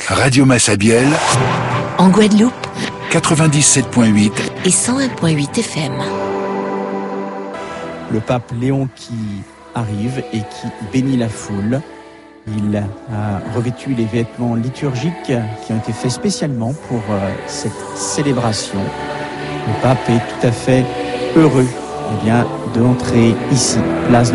Radio Massabielle, en Guadeloupe, 97.8 et 101.8 FM. Le pape Léon qui arrive et qui bénit la foule. Il a revêtu les vêtements liturgiques qui ont été faits spécialement pour cette célébration. Le pape est tout à fait heureux d'entrer ici, place